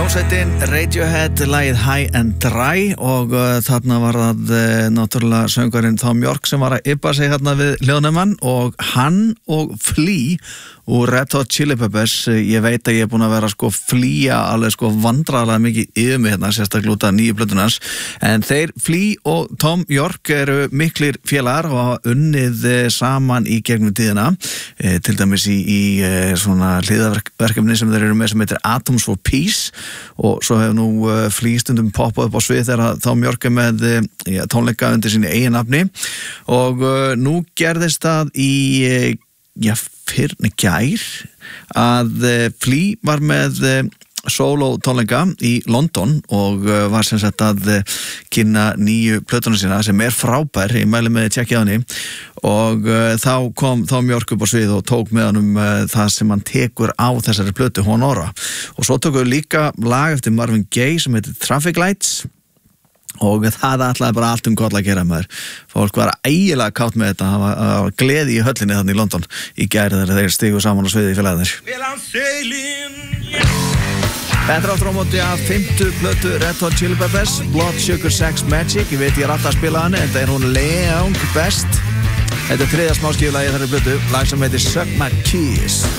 Hljómsveitin Radiohead, lagið High and Dry og þarna var það náttúrulega söngvarinn Thom Yorke sem var að yppa sig hérna við hljóðnemann og hann og Flea og Red Hot Chili Peppers, ég veit að ég er búin að vera flýja alveg vandræðalega mikið yfir mig hérna, sérstaklega út af nýju plötunans, en þeir Flea og Thom Yorke eru miklir félagar og hafa unnið saman í gegnum tíðina, til dæmis í svona hliðarverkefni sem þeir eru með sem heitir Atoms for Peace og svo hefur nú Flea stundum poppað upp á svið þegar Thom Yorke með tónleika undir sínu eigin nafni og nú gerðist það í fyrr gær að Flea var með solo tónleika í London og var sem sagt að kynna nýju plötuna sína sem er frábær, ég mæli með að tjekkja á henni og þá kom Thom Yorke upp á svið og tók með honum það sem hann tekur á þessari plötu Honora og svo tókum við líka lag eftir Marvin Gaye sem heitir Traffic Lights og það ætlaði bara allt koll að gera með þér. Fólk var ægilega kátt með þetta, það var gleði í höllinni þannig í London í gær þegar þeir stigu saman á sviði í félagarnir. Þetta er áttur á móti að 5. plötu Red Hot Chili Peppers, Blood Sugar Sex Magic, ég veit ég er alltaf að spila hann, en þetta er hún lang best. Þetta er 3. smáskífulagi þessari plötu, lag sem heitir Suck My Kiss.